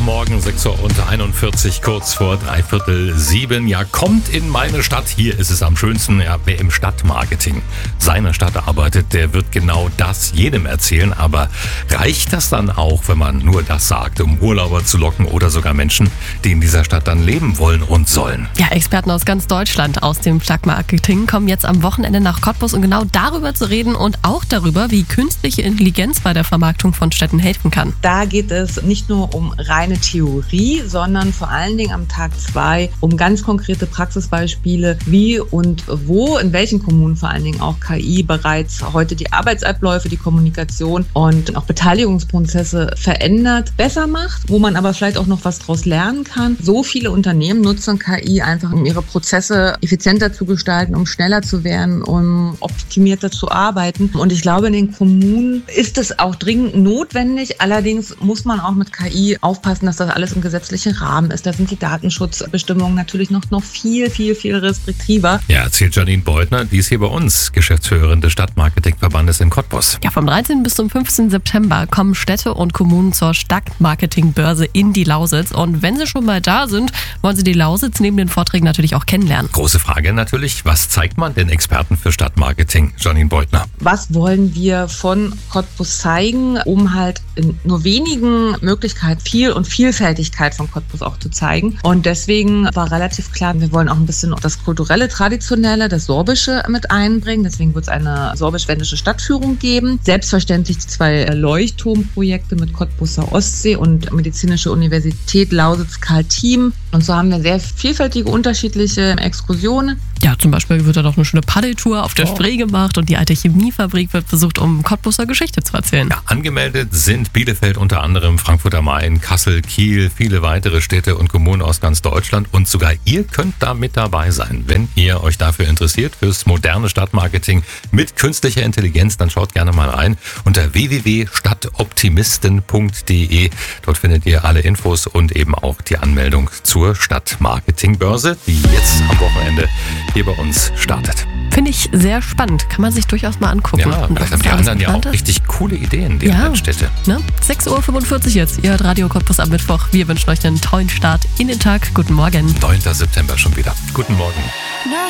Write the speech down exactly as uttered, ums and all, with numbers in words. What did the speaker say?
Mittwochmorgen, sechs Uhr einundvierzig, kurz vor dreiviertel sieben. Ja, kommt in meine Stadt, hier ist es am schönsten. Ja, wer im Stadtmarketing seiner Stadt arbeitet, der wird genau das jedem erzählen. Aber reicht das dann auch, wenn man nur das sagt, um Urlauber zu locken oder sogar Menschen, die in dieser Stadt dann leben wollen und sollen? Ja, Experten aus ganz Deutschland aus dem Stadtmarketing kommen jetzt am Wochenende nach Cottbus, um genau darüber zu reden und auch darüber, wie künstliche Intelligenz bei der Vermarktung von Städten helfen kann. Da geht es nicht nur um reine Theorie, sondern vor allen Dingen am Tag zwei um ganz konkrete Praxisbeispiele, wie und wo, in welchen Kommunen vor allen Dingen auch K I bereits heute die Arbeitsabläufe, die Kommunikation und auch Beteiligungsprozesse verändert, besser macht, wo man aber vielleicht auch noch was daraus lernen kann. So viele Unternehmen nutzen K I einfach, um ihre Prozesse effizienter zu gestalten, um schneller zu werden, um optimierter zu arbeiten. Und ich glaube, in den Kommunen ist es auch dringend notwendig. Allerdings muss man auch mit K I aufpassen, dass das alles im gesetzlichen Rahmen ist. Da sind die Datenschutzbestimmungen natürlich noch, noch viel, viel, viel restriktiver. Ja, erzählt Janine Beutner, die ist hier bei uns Geschäftsführerin des Stadtmarketingverbandes in Cottbus. Ja, vom dreizehnten bis zum fünfzehnten September kommen Städte und Kommunen zur Stadtmarketingbörse in die Lausitz. Und wenn sie schon mal da sind, wollen sie die Lausitz neben den Vorträgen natürlich auch kennenlernen. Große Frage natürlich, was zeigt man den Experten für Stadtmarketing? Janine Beutner. Was wollen wir von Cottbus zeigen, um halt in nur wenigen Möglichkeiten viel und Vielfältigkeit von Cottbus auch zu zeigen? Und deswegen war relativ klar, wir wollen auch ein bisschen das kulturelle, traditionelle, das Sorbische mit einbringen. Deswegen wird es eine sorbisch-wendische Stadtführung geben. Selbstverständlich die zwei Leuchtturmprojekte mit Cottbuser Ostsee und Medizinische Universität Lausitz-Karl-Thiem. Und so haben wir sehr vielfältige, unterschiedliche Exkursionen. Ja, zum Beispiel wird da noch eine schöne Paddeltour auf der Oh. Spree gemacht und die alte Chemiefabrik wird besucht, um Cottbuser Geschichte zu erzählen. Ja, angemeldet sind Bielefeld unter anderem, Frankfurt am Main, Kassel, Kiel, viele weitere Städte und Kommunen aus ganz Deutschland. Und sogar ihr könnt da mit dabei sein. Wenn ihr euch dafür interessiert, fürs moderne Stadtmarketing mit künstlicher Intelligenz, dann schaut gerne mal rein unter w w w punkt stadtoptimisten punkt d e. Dort findet ihr alle Infos und eben auch die Anmeldung zur Stadtmarketingbörse, die jetzt am Wochenende hier bei uns startet. Finde ich sehr spannend. Kann man sich durchaus mal angucken. Ja, Und vielleicht was haben die da alles anderen ja geplant auch ist. richtig coole Ideen, die Ja. anderen Städte. Ne? sechs Uhr fünfundvierzig jetzt. Ihr hört Radio Cottbus am Mittwoch. Wir wünschen euch einen tollen Start in den Tag. Guten Morgen. neunten September schon wieder. Guten Morgen.